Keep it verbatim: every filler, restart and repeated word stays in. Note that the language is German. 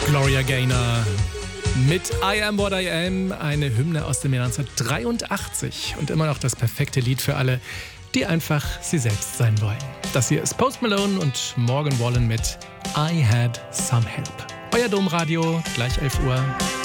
Gloria Gaynor mit I Am What I Am, eine Hymne aus dem Jahr neunzehnhundertdreiundachtzig und immer noch das perfekte Lied für alle, die einfach sie selbst sein wollen. Das hier ist Post Malone und Morgan Wallen mit I Had Some Help. Euer Domradio, gleich elf Uhr.